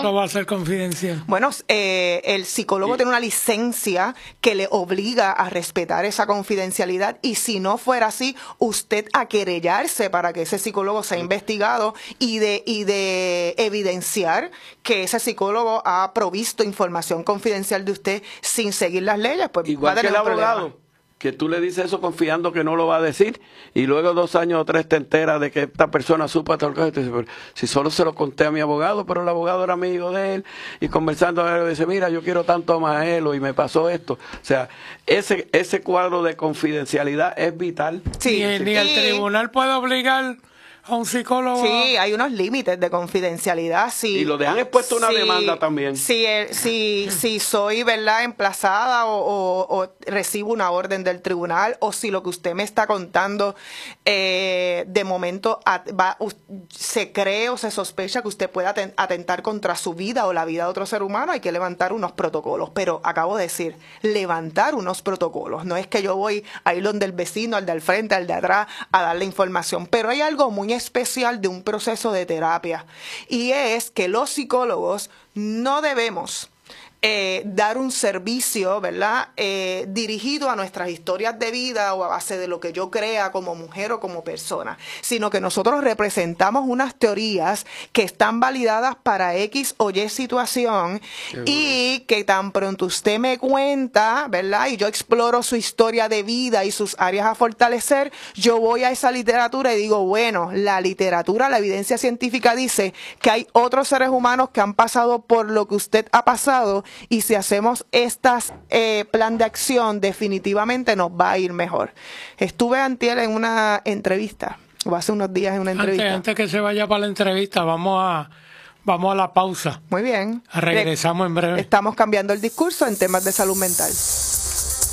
lo va a hacer confidencial? Bueno, el psicólogo tiene una licencia que le obliga a respetar esa confidencialidad, y si no fuera así, usted a querellarse para que ese psicólogo sea investigado y de evidenciar que ese psicólogo ha provisto información confidencial de usted sin seguir las leyes, pues igual va a que tener el un problema. abogado, que tú le dices eso confiando que no lo va a decir, y luego 2 años o 3 te enteras de que esta persona supo tal cosa, y te dice, pero si solo se lo conté a mi abogado, pero el abogado era amigo de él, y conversando a él, dice, mira, yo quiero tanto a Maelo y me pasó esto. O sea, ese cuadro de confidencialidad es vital. Sí, Ni el tribunal puede obligar a un psicólogo. Sí, hay unos límites de confidencialidad. Sí, Y lo dejan expuesto a una demanda también. Si soy, ¿verdad?, emplazada o recibo una orden del tribunal, o si lo que usted me está contando de momento se cree o se sospecha que usted pueda atentar contra su vida o la vida de otro ser humano, hay que levantar unos protocolos. Pero acabo de decir, levantar unos protocolos. No es que yo voy a ir donde el vecino, al de al frente, al de atrás, a darle información. Pero hay algo muy especial de un proceso de terapia, y es que los psicólogos no debemos dar un servicio, ¿verdad?, dirigido a nuestras historias de vida o a base de lo que yo crea como mujer o como persona, sino que nosotros representamos unas teorías que están validadas para X o Y situación, y que tan pronto usted me cuenta, ¿verdad?, y yo exploro su historia de vida y sus áreas a fortalecer, yo voy a esa literatura y digo, bueno, la literatura, la evidencia científica dice que hay otros seres humanos que han pasado por lo que usted ha pasado, y si hacemos plan de acción, definitivamente nos va a ir mejor. Estuve antier en una entrevista, o hace unos días en una entrevista. Antes que se vaya para la entrevista, vamos a la pausa. Muy bien. Regresamos en breve. Estamos cambiando el discurso en temas de salud mental.